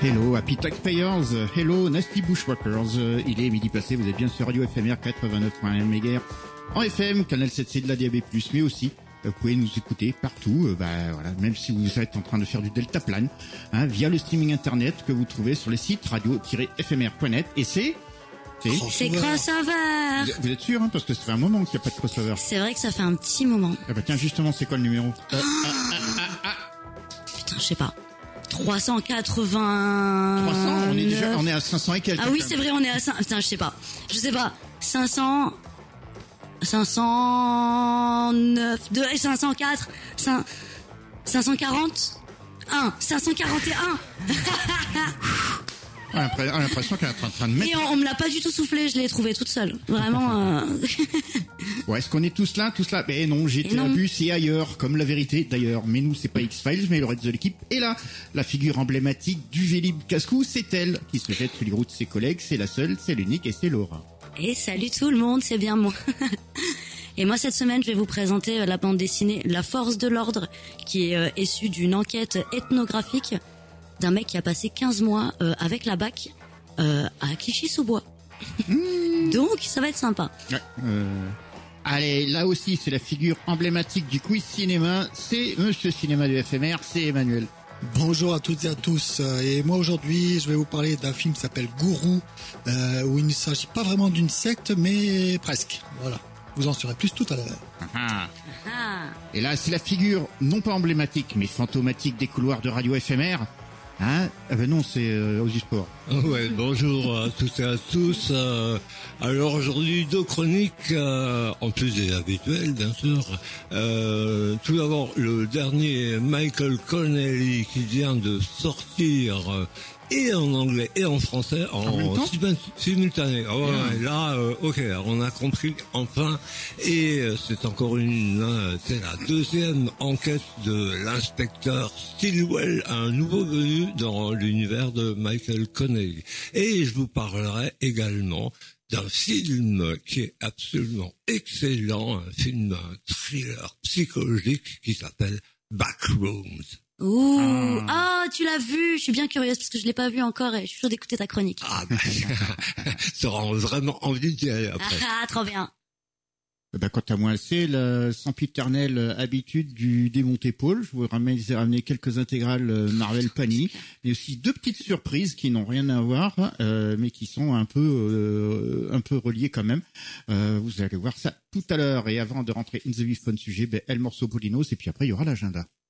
Hello Happy Taxpayers, hello Nasty Bushwhackers, il est midi passé, vous êtes bien sur Radio FMR 89.1 MHz en FM, canal 7C de la DAB+, mais aussi vous pouvez nous écouter partout, voilà, même si vous êtes en train de faire du deltaplane, via le streaming internet que vous trouvez sur les sites radio-fmr.net, et c'est crossover. Vous êtes sûr, parce que ça fait un moment qu'il n'y a pas de crossover. C'est vrai que ça fait un petit moment. Ah bah tiens, justement, c'est quoi le numéro? Putain, je sais pas. 380... 300, on est à 500 et quelques. Ah oui, c'est vrai, on est à 5... Putain, je sais pas. 500... 509... 504... 540... 541... On a l'impression qu'elle est en train de mettre... Et on me l'a pas du tout soufflé, je l'ai trouvé toute seule. Vraiment... Ouais, est-ce qu'on est tous là? Mais non, j'étais à bus et ailleurs, comme la vérité d'ailleurs. Mais nous, c'est pas X-Files, mais le reste de l'équipe est là. La figure emblématique du Vélib Cascou, c'est elle, qui se jette sur les roues de ses collègues. C'est la seule, c'est l'unique et c'est Laura. Et salut tout le monde, c'est bien moi. Et moi, cette semaine, je vais vous présenter la bande dessinée La Force de l'Ordre, qui est issue d'une enquête ethnographique d'un mec qui a passé 15 mois avec la BAC à Clichy-sous-Bois. Donc, ça va être sympa. Ouais, allez, là aussi, c'est la figure emblématique du quiz cinéma. C'est Monsieur Cinéma du FMR, c'est Emmanuel. Bonjour à toutes et à tous. Et moi aujourd'hui, je vais vous parler d'un film qui s'appelle Gourou, où il ne s'agit pas vraiment d'une secte, mais presque. Voilà. Vous en saurez plus tout à l'heure. Et là, c'est la figure non pas emblématique, mais fantomatique des couloirs de Radio FMR. Ah ben non, c'est Ozzy Sport. Ouais, bonjour à toutes et à tous. Alors aujourd'hui, deux chroniques, en plus des habituelles, bien sûr. Tout d'abord, le dernier Michael Connelly qui vient de sortir et en anglais et en français en simultané. Oh, ouais, là, ok, on a compris enfin. Et c'est encore c'est la deuxième enquête de l'inspecteur Stilwell, un nouveau venu dans l'univers de Michael Connelly. Et je vous parlerai également d'un film qui est absolument excellent, un film, un thriller psychologique qui s'appelle Backrooms. Ouh, tu l'as vu, je suis bien curieuse parce que je l'ai pas vu encore et je suis sûre d'écouter ta chronique. Ça rend vraiment envie d'y aller après. Trop bien. Quant à moi, c'est la sempiternelle habitude du démonté Paul. Je vous ai ramené quelques intégrales Marvel Panini, mais aussi deux petites surprises qui n'ont rien à voir, mais qui sont un peu reliées quand même. Vous allez voir ça tout à l'heure. Et avant de rentrer in the vif fun sujet, El Morceau Polinos, et puis après il y aura l'agenda.